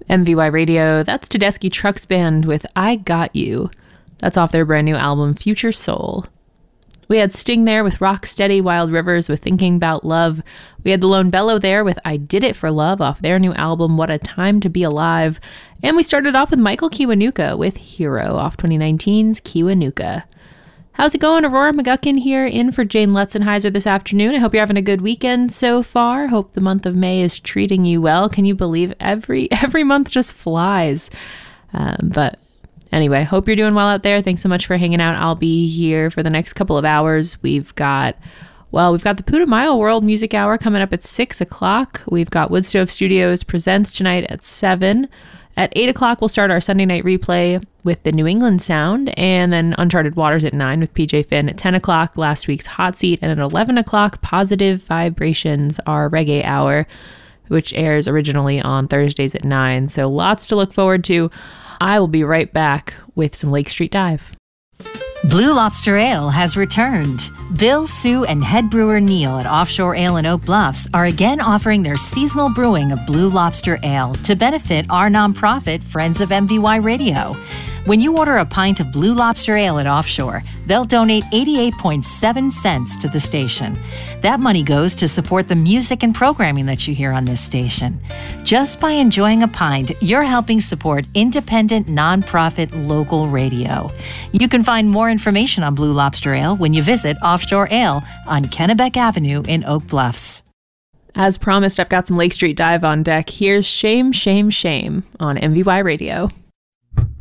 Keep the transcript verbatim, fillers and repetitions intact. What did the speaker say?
M V Y Radio, that's Tedeschi Trucks Band with I Got You. That's off their brand new album, Future Soul. We had Sting there with Rock Steady, Wild Rivers with Thinking About Love. We had the Lone Bellow there with I Did It For Love off their new album, What a Time to Be Alive. And we started off with Michael Kiwanuka with Hero off twenty nineteen's Kiwanuka. How's it going? Aurora McGuckin here in for Jane Lutzenheiser this afternoon. I hope you're having a good weekend so far. Hope the month of May is treating you well. Can you believe every every month just flies? Um, but anyway, hope you're doing well out there. Thanks so much for hanging out. I'll be here for the next couple of hours. We've got, well, we've got the Putumayo World Music Hour coming up at six o'clock. We've got Woodstove Studios Presents tonight at seven. At eight o'clock, we'll start our Sunday night replay with the New England Sound, and then Uncharted Waters at nine with P J Finn. At ten o'clock, last week's Hot Seat, and at eleven o'clock, Positive Vibrations, our reggae hour, which airs originally on Thursdays at nine. So lots to look forward to. I will be right back with some Lake Street Dive. Blue Lobster Ale has returned. Bill, Sue, and head brewer Neil at Offshore Ale in Oak Bluffs are again offering their seasonal brewing of Blue Lobster Ale to benefit our nonprofit Friends of M V Y Radio. When you order a pint of Blue Lobster Ale at Offshore, they'll donate eighty-eight point seven cents to the station. That money goes to support the music and programming that you hear on this station. Just by enjoying a pint, you're helping support independent, nonprofit local radio. You can find more information on Blue Lobster Ale when you visit Offshore Ale on Kennebec Avenue in Oak Bluffs. As promised, I've got some Lake Street Dive on deck. Here's Shame, Shame, Shame on M V Y Radio.